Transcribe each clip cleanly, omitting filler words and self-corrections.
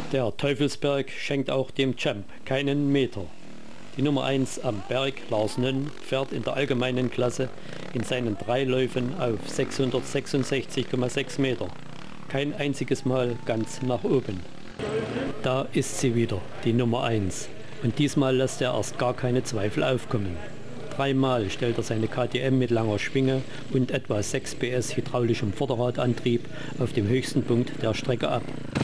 Der Teufelsberg schenkt auch dem Champ keinen Meter. Die Nummer 1 am Berg, Lars Nönn, fährt in der allgemeinen Klasse in seinen 3 Läufen auf 666,6 Meter. Kein einziges Mal ganz nach oben. Da ist sie wieder, die Nummer 1. Und diesmal lässt er erst gar keine Zweifel aufkommen. 3-mal stellt er seine KTM mit langer Schwinge und etwa 6 PS hydraulischem Vorderradantrieb auf dem höchsten Punkt der Strecke ab.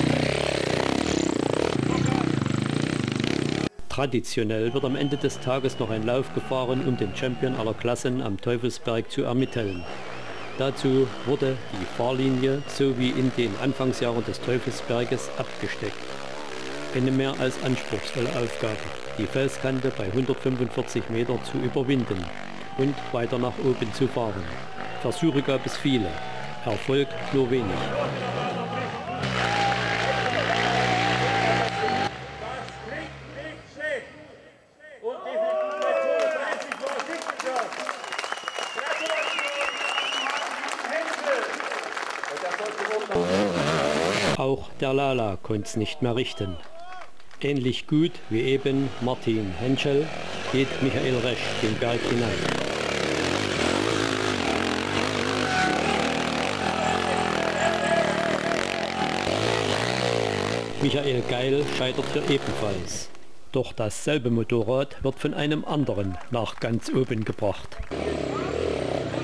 Traditionell wird am Ende des Tages noch ein Lauf gefahren, um den Champion aller Klassen am Teufelsberg zu ermitteln. Dazu wurde die Fahrlinie so wie in den Anfangsjahren des Teufelsberges abgesteckt. Eine mehr als anspruchsvolle Aufgabe, die Felskante bei 145 Meter zu überwinden und weiter nach oben zu fahren. Versuche gab es viele, Erfolg nur wenig. Auch der Lala konnte es nicht mehr richten. Ähnlich gut wie eben Martin Henschel geht Michael Resch den Berg hinein. Michael Geil scheiterte ebenfalls. Doch dasselbe Motorrad wird von einem anderen nach ganz oben gebracht.